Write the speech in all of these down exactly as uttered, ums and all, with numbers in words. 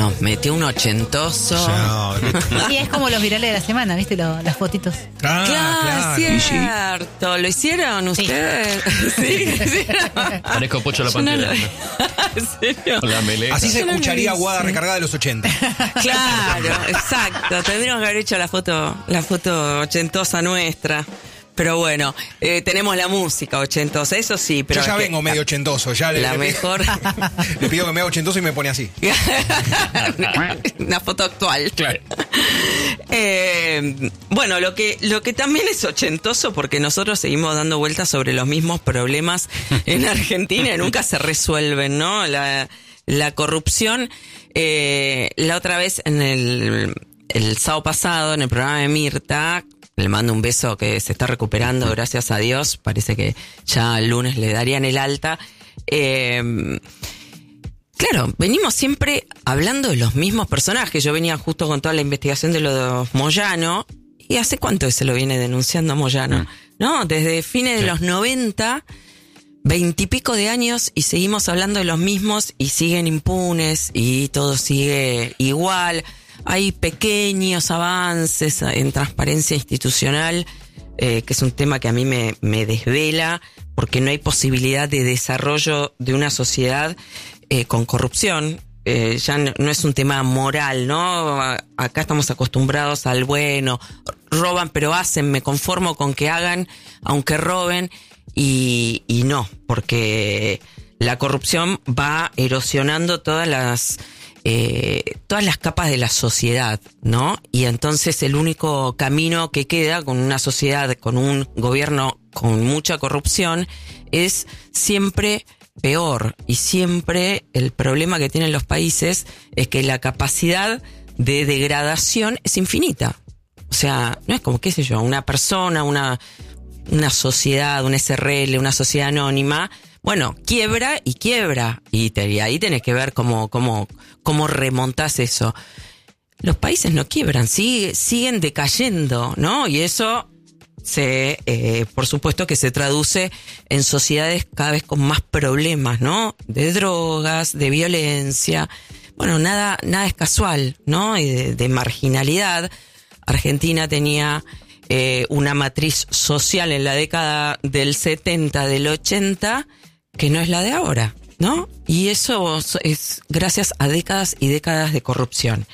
nos metió un ochentoso. No, Y es como los virales de la semana, ¿viste? Lo- las fotitos. ah, Claro, claro. cierto. ¿Lo hicieron ustedes? Sí, lo hicieron. Parezco Pocho la Yo no Pantera. lo- ¿En serio? Con la melena. Así se Yo no lo escucharía hice. Guada recargada de los ochenta. Claro, exacto. Tendríamos que haber hecho la foto, la foto ochentosa nuestra. Pero bueno, eh, tenemos la música ochentosa, eso sí. Pero Yo ya es que vengo medio ochentoso. Ya le, la le pido- mejor. le pido que me haga ochentoso y me pone así. una, una foto actual. Claro. Eh, bueno, lo que, lo que también es ochentoso, porque nosotros seguimos dando vueltas sobre los mismos problemas en Argentina y nunca se resuelven, ¿no? La, la corrupción, eh, la otra vez en el, el sábado pasado, en el programa de Mirta, le mando un beso que se está recuperando, gracias a Dios, parece que ya el lunes le darían el alta. Eh, Claro, venimos siempre hablando de los mismos personajes. Yo venía justo con toda la investigación de lo de Moyano. ¿Y hace cuánto que se lo viene denunciando Moyano? Mm. ¿No? Desde fines Sí. de los noventa, veintipico de años, y seguimos hablando de los mismos y siguen impunes y todo sigue igual. Hay pequeños avances en transparencia institucional, eh, que es un tema que a mí me, me desvela, porque no hay posibilidad de desarrollo de una sociedad eh, con corrupción. Eh, ya no, no es un tema moral, ¿no? A- Acá estamos acostumbrados al bueno, roban pero hacen, me conformo con que hagan, aunque roben, y, y no, porque la corrupción va erosionando todas las eh, todas las capas de la sociedad, ¿no? Y entonces el único camino que queda con una sociedad, con un gobierno con mucha corrupción, es siempre peor. Y siempre el problema que tienen los países es que la capacidad de degradación es infinita. O sea, no es como, qué sé yo, una persona, una, una sociedad, un S R L, una sociedad anónima, bueno, quiebra y quiebra. Y, te, y ahí tenés que ver cómo, cómo, cómo remontás eso. Los países no quiebran, sigue, siguen decayendo, ¿no? Y eso se, eh, por supuesto que se traduce en sociedades cada vez con más problemas, ¿no? De drogas, de violencia. Bueno, nada, nada es casual, ¿no? Y de, de marginalidad. Argentina tenía eh, una matriz social en la década del setenta, del ochenta, que no es la de ahora, ¿no? Y eso es gracias a décadas y décadas de corrupción.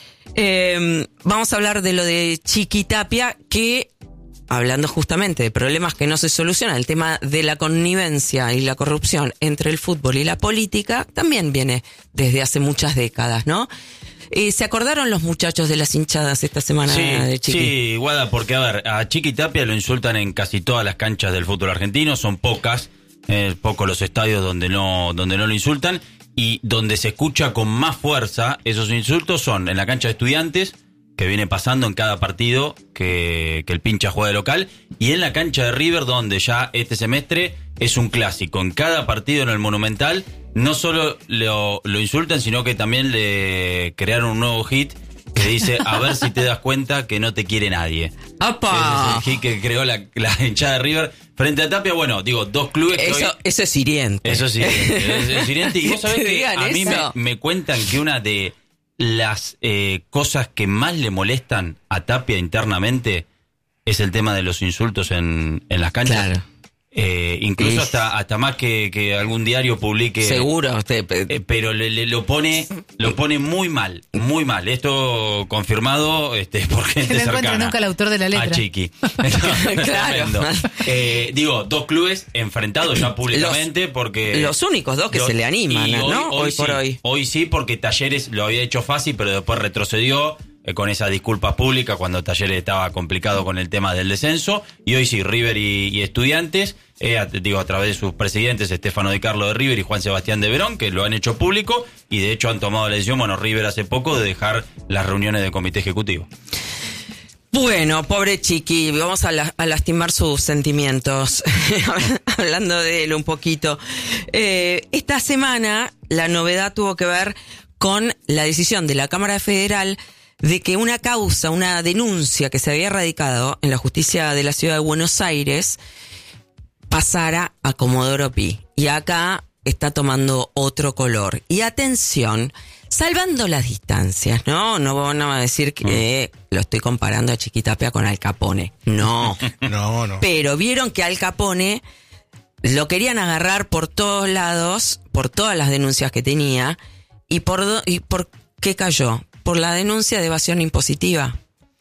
Eh, vamos a hablar de lo de Chiquitapia, que, hablando justamente de problemas que no se solucionan, el tema de la connivencia y la corrupción entre el fútbol y la política también viene desde hace muchas décadas, ¿no? Eh, ¿Se acordaron los muchachos de las hinchadas esta semana Sí, de Chiqui? sí, Guada, porque a ver, a Chiqui Tapia lo insultan en casi todas las canchas del fútbol argentino, son pocas, eh, pocos los estadios donde no, donde no lo insultan, y donde se escucha con más fuerza esos insultos son en la cancha de Estudiantes, que viene pasando en cada partido que, que el pincha juega de local, y en la cancha de River, donde ya este semestre es un clásico. En cada partido en el Monumental, no solo lo, lo insultan, sino que también le crearon un nuevo hit que dice, a ver si te das cuenta que no te quiere nadie. ¡Apa! Ese es el hit que creó la, la hinchada de River frente a Tapia. Bueno, digo, dos clubes que Eso, hoy... eso es hiriente. Eso sí, eso es hiriente. Y vos sabés Que que digan a mí me, eso. me cuentan que una de las eh, cosas que más le molestan a Tapia internamente es el tema de los insultos en, en las canchas. Claro. Eh, incluso Y- hasta hasta más que, que algún diario publique. Seguro. Usted, Eh, pero le, le- lo pone lo pone muy mal, muy mal. Esto confirmado este, por gente Que no encuentre cercana nunca el autor de la letra. a Chiqui. Claro. Tremendo. Eh, digo, dos clubes enfrentados ya públicamente porque... los únicos dos que se le animan, y ¿no? Hoy por sí, hoy. Hoy sí, porque Talleres lo había hecho fácil, pero después retrocedió eh, con esas disculpas públicas cuando Talleres estaba complicado con el tema del descenso. Y hoy sí, River y, y Estudiantes, eh, a, digo, a través de sus presidentes, Estefano Di Carlo de River y Juan Sebastián de Verón, que lo han hecho público y de hecho han tomado la decisión, bueno, River hace poco, de dejar las reuniones del comité ejecutivo. Bueno, pobre Chiqui, vamos a, la- a lastimar sus sentimientos, hablando de él un poquito. Eh, esta semana la novedad tuvo que ver con la decisión de la Cámara Federal de que una causa, una denuncia que se había radicado en la justicia de la ciudad de Buenos Aires pasara a Comodoro Pi. Y acá está tomando otro color. Y atención, Salvando las distancias, ¿no? No van a decir que mm. lo estoy comparando a Chiquitapia con Al Capone. No. No, no. Pero vieron que Al Capone lo querían agarrar por todos lados, por todas las denuncias que tenía. ¿Y por, do- y por qué cayó? Por la denuncia de evasión impositiva.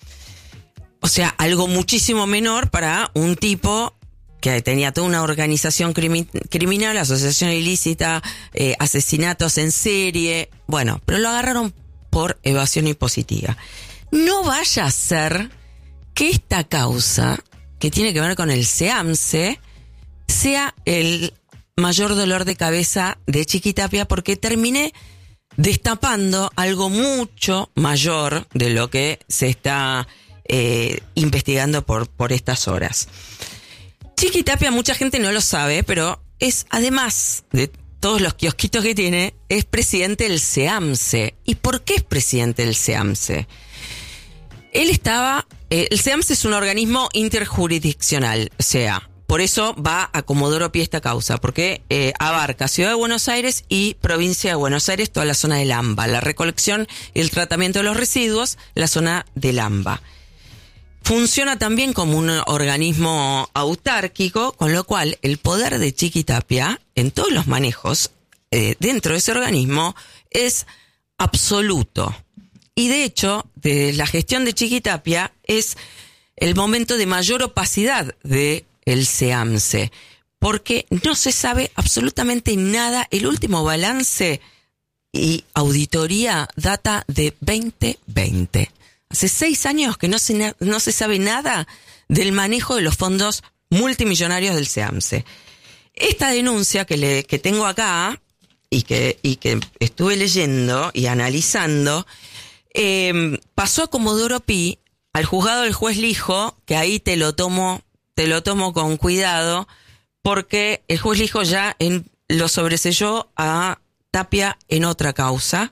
O sea, algo muchísimo menor para un tipo que tenía toda una organización crimi- criminal, asociación ilícita, eh, asesinatos en serie. Bueno, pero lo agarraron por evasión impositiva. No vaya a ser que esta causa, que tiene que ver con el SEAMSE, sea el mayor dolor de cabeza de Chiquitapia, porque terminé destapando algo mucho mayor de lo que se está eh, investigando por, por estas horas. Chiquitapia, mucha gente no lo sabe, pero es, además de todos los kiosquitos que tiene, es presidente del SEAMSE. ¿Y por qué es presidente del SEAMSE? Él estaba... Eh, el SEAMSE es un organismo interjurisdiccional, o sea, por eso va a Comodoro Pi esta causa, porque eh, abarca Ciudad de Buenos Aires y Provincia de Buenos Aires, toda la zona del AMBA, la recolección y el tratamiento de los residuos, la zona del AMBA. Funciona también como un organismo autárquico, con lo cual el poder de Chiquitapia en todos los manejos eh, dentro de ese organismo es absoluto. Y de hecho, de la gestión de Chiquitapia es el momento de mayor opacidad de el SEAMSE, porque no se sabe absolutamente nada. El último balance y auditoría data de veinte veinte. Hace seis años que no se, no se sabe nada del manejo de los fondos multimillonarios del SEAMSE. Esta denuncia que, le, que tengo acá y que, y que estuve leyendo y analizando, eh, pasó a Comodoro Pi, al juzgado del juez Lijo, que ahí te lo tomo, te lo tomo con cuidado, porque el juez Lijo ya en, lo sobreselló a Tapia en otra causa.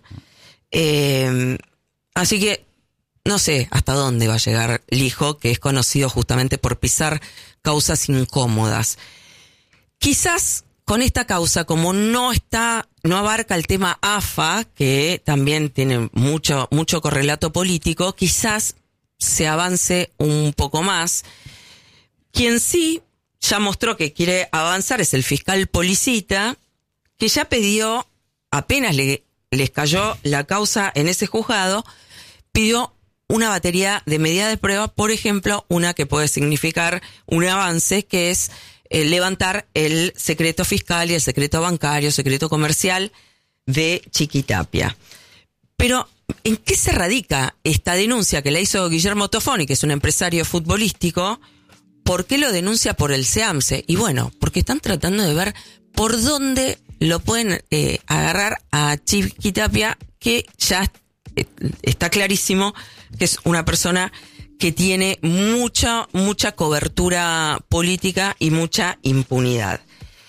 Eh, así que no sé hasta dónde va a llegar Lijo, que es conocido justamente por pisar causas incómodas. Quizás con esta causa, como no está, no abarca el tema A F A, que también tiene mucho, mucho correlato político, quizás se avance un poco más. Quien sí ya mostró que quiere avanzar es el fiscal Policita, que ya pidió, apenas le, les cayó la causa en ese juzgado, pidió una batería de medidas de prueba, por ejemplo, una que puede significar un avance, que es eh, levantar el secreto fiscal y el secreto bancario, secreto comercial de Chiquitapia. Pero, ¿en qué se radica esta denuncia que la hizo Guillermo Tofoni, que es un empresario futbolístico? ¿Por qué lo denuncia por el SEAMSE? Y bueno, porque están tratando de ver por dónde lo pueden eh, agarrar a Chiquitapia, que ya está clarísimo que es una persona que tiene mucha, mucha cobertura política y mucha impunidad.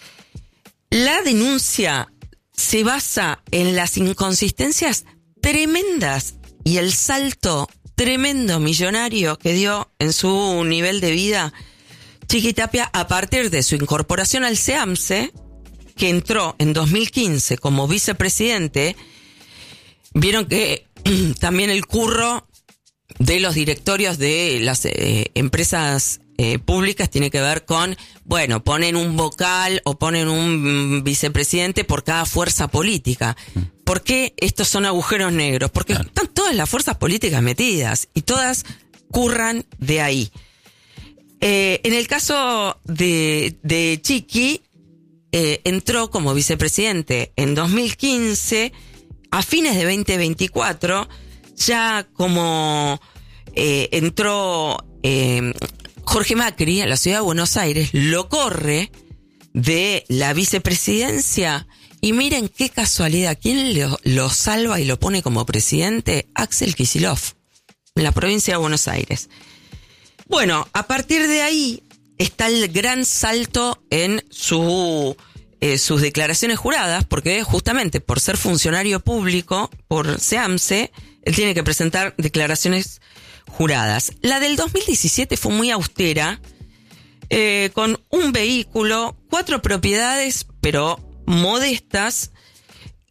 La denuncia se basa en las inconsistencias tremendas y el salto tremendo millonario que dio en su nivel de vida Chiquitapia a partir de su incorporación al SEAMSE, que entró en dos mil quince como vicepresidente. Vieron que también el curro de los directorios de las eh, empresas eh, públicas tiene que ver con, bueno, ponen un vocal o ponen un vicepresidente por cada fuerza política. ¿Por qué estos son agujeros negros? Porque claro, están todas las fuerzas políticas metidas y todas curran de ahí. Eh, en el caso de, de Chiqui, eh, entró como vicepresidente en dos mil quince. A fines de veinte veinticuatro, ya como eh, entró eh, Jorge Macri a la ciudad de Buenos Aires, lo corre de la vicepresidencia. Y miren qué casualidad, ¿quién lo, lo salva y lo pone como presidente? Axel Kicillof, en la provincia de Buenos Aires. Bueno, a partir de ahí está el gran salto en su... Eh, sus declaraciones juradas, porque justamente por ser funcionario público, por SEAMSE, él tiene que presentar declaraciones juradas. La del dos mil diecisiete fue muy austera, eh, con un vehículo, cuatro propiedades, pero modestas, y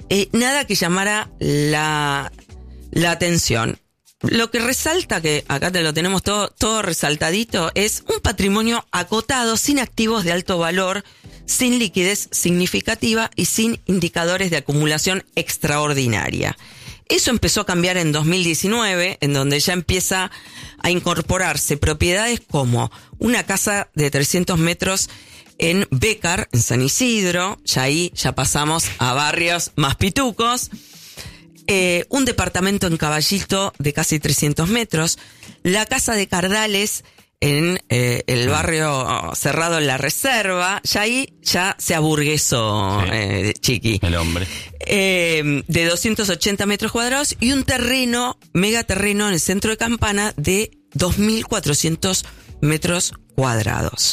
eh, nada que llamara la, la atención. Lo que resalta, que acá te lo tenemos todo, todo resaltadito, es un patrimonio acotado, sin activos de alto valor, sin liquidez significativa y sin indicadores de acumulación extraordinaria. Eso empezó a cambiar en dos mil diecinueve, en donde ya empieza a incorporarse propiedades como una casa de trescientos metros en Bécar, en San Isidro, ya ahí ya pasamos a barrios más pitucos. Eh, un departamento en Caballito de casi trescientos metros, la casa de Cardales en eh, el barrio cerrado en La Reserva, ya ahí ya se aburguesó, sí. eh, Chiqui. El hombre. Eh, de doscientos ochenta metros cuadrados y un terreno, megaterreno en el centro de Campana de dos mil cuatrocientos metros cuadrados.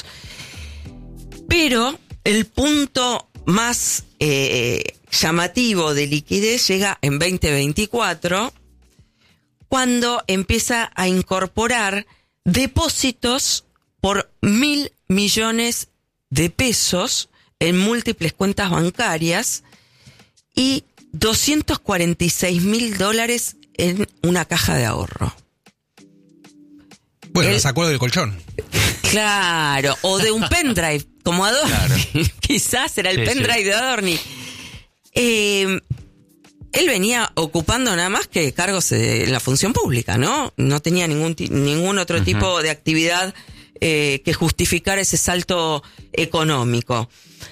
Pero el punto más eh, llamativo de liquidez llega en veinte veinticuatro, cuando empieza a incorporar depósitos por mil millones de pesos en múltiples cuentas bancarias y doscientos cuarenta y seis mil dólares en una caja de ahorro. Bueno, El, lo sacó del colchón. Claro, o de un pendrive, como Adorni. Claro. Quizás era el sí, pendrive sí. de Adorni. Eh, él venía ocupando nada más que cargos en la función pública, ¿no? No tenía ningún ningún otro uh-huh. tipo de actividad eh, que justificara ese salto económico.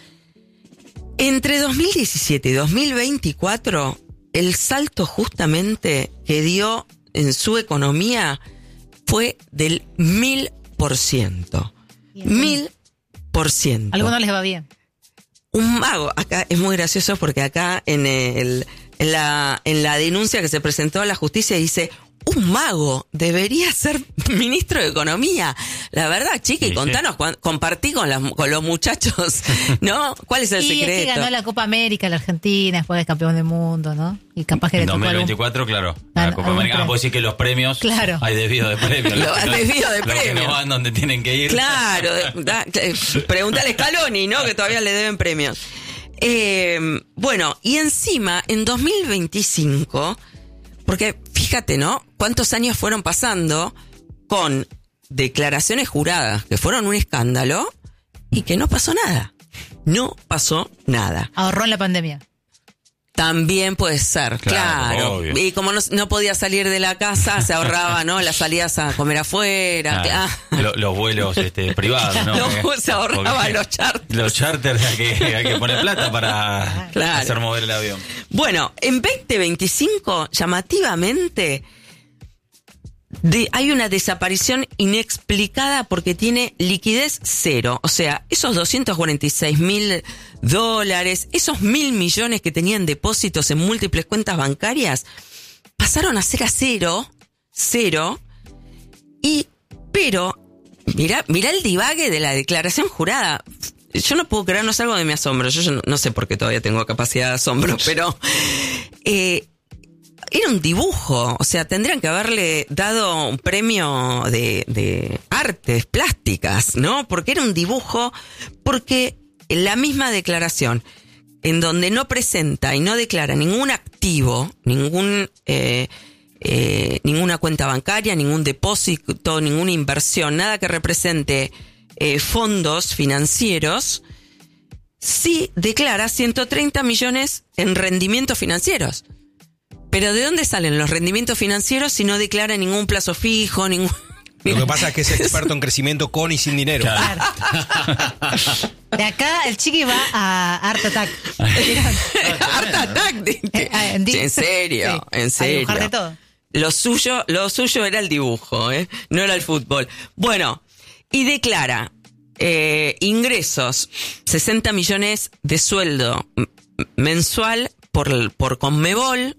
Entre dos mil diecisiete y dos mil veinticuatro, el salto justamente que dio en su economía fue del mil por ciento. Mil por ciento. A algunos les va bien. Un mago, acá es muy gracioso porque acá en el en la en la denuncia que se presentó a la justicia dice, un mago debería ser ministro de Economía. La verdad, Chiqui, sí, contanos, sí. Cuan, compartí con, las, con los muchachos, ¿no? ¿Cuál es el y secreto? Y es que ganó la Copa América, la Argentina, después de campeón del mundo, ¿no? Y capaz que en le dos mil veinticuatro, algún, claro. La Copa América, ah, puedo decir que los premios, claro. hay desvío de premios. Lo, hay desvío de los premios. que no van donde tienen que ir. Claro, da, pregúntale a Scaloni, ¿no? Que todavía le deben premios. Eh, bueno, y encima, en dos mil veinticinco... Porque fíjate, ¿no? ¿Cuántos años fueron pasando con declaraciones juradas que fueron un escándalo y que no pasó nada? No pasó nada. Ahorró en la pandemia. También puede ser, claro. claro. Y como no, no podía salir de la casa, se ahorraba, ¿no? Las salidas a comer afuera. Claro. Claro. Los, los vuelos este, privados, ¿no? Los, se ahorraba los charters. Los charters hay que, hay que poner plata para claro. hacer mover el avión. Bueno, en veinte veinticinco, llamativamente, de, hay una desaparición inexplicada porque tiene liquidez cero. O sea, esos doscientos cuarenta y seis mil dólares, esos mil millones que tenían depósitos en múltiples cuentas bancarias, pasaron a ser a cero, cero, y, pero, mira, mira el divague de la declaración jurada. Yo no puedo creer, no es algo de mi asombro, yo, yo no, no sé por qué todavía tengo capacidad de asombro, pero, eh, era un dibujo, o sea, tendrían que haberle dado un premio de, de artes plásticas, ¿no? Porque era un dibujo, porque la misma declaración, en donde no presenta y no declara ningún activo, ningún eh, eh, ninguna cuenta bancaria, ningún depósito, ninguna inversión, nada que represente eh, fondos financieros, sí declara ciento treinta millones en rendimientos financieros. Pero ¿de dónde salen los rendimientos financieros si no declara ningún plazo fijo, ningún... Lo que pasa es que es experto en crecimiento con y sin dinero. Claro. De acá el Chiqui va a Art Attack. Art Attack. En serio, sí, en serio. A dibujar de todo. Lo suyo, lo suyo era el dibujo, ¿eh? No era el fútbol. Bueno, y declara eh, ingresos, sesenta millones de sueldo mensual por, por Conmebol,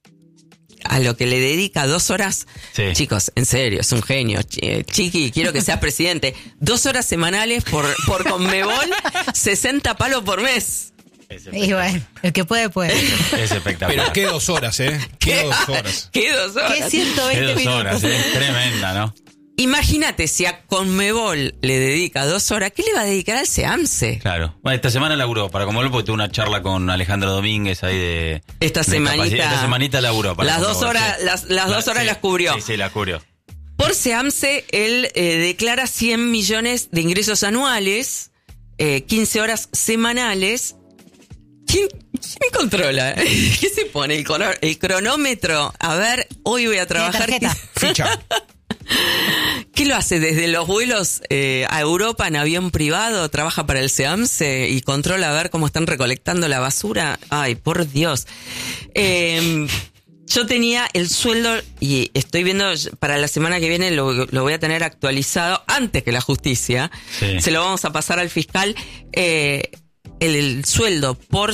a lo que le dedica dos horas. Sí. Chicos, en serio, es un genio. Chiqui, quiero que seas presidente. Dos horas semanales por, por Conmebol, sesenta palos por mes. Y bueno, el que puede, puede. Es espectacular. Pero qué dos horas, ¿eh? Qué, ¿Qué dos horas. Qué dos horas. Qué ciento veinte qué dos minutos. Horas, ¿eh? Tremenda, ¿no? Imagínate si a Conmebol le dedica dos horas, ¿qué le va a dedicar al SEAMSE? Claro. Bueno, esta semana laburó para Conmebol porque tuve una charla con Alejandro Domínguez ahí de... Esta de semanita. Esta semanita laburó para Las Conmebol, dos horas, sí. las, las dos La- horas sí, las cubrió. Sí, sí, las cubrió. Por SEAMSE, él eh, declara cien millones de ingresos anuales, eh, quince horas semanales. ¿Quién, quién controla? ¿Qué se pone? El, cono- el cronómetro. A ver, hoy voy a trabajar. tarjeta. Ficha. ¿Qué lo hace? ¿Desde los vuelos eh, a Europa en avión privado? ¿Trabaja para el SEAMSE y controla a ver cómo están recolectando la basura? Ay, por Dios. Eh, yo tenía el sueldo, y estoy viendo para la semana que viene, lo, lo voy a tener actualizado antes que la justicia. Sí. Se lo vamos a pasar al fiscal. Eh, el, el sueldo por